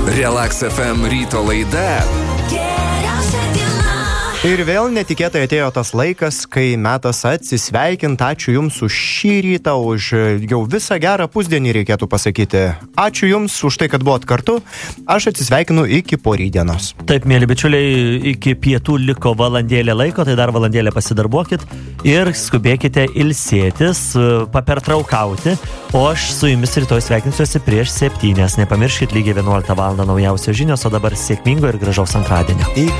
Relax FM ryto laida. Ir vėl netikėtai atėjo tas laikas, kai metas atsisveikinti. Ačiū Jums už šį rytą, už jau visą gerą pusdienį, reikėtų pasakyti. Ačiū Jums už tai, kad buvot kartu. Aš atsisveikinu iki porytdienos. Taip, mėly bičiuliai, iki pietų liko valandėlė laiko, tai dar valandėlę pasidarbuokit ir skubėkite ilsėtis, papertraukauti. O aš su Jumis rytoj sveikinsiuosi prieš 7. Nepamirškit lygiai 11 val. Naujausios žinios, o dabar sėkmingo ir gražaus antradienio.